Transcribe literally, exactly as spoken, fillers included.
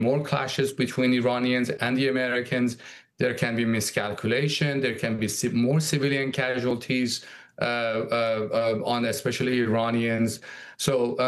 more clashes between Iranians and the Americans. There can be miscalculation. There can be more civilian casualties uh, uh, uh, on especially Iranians. So. Uh,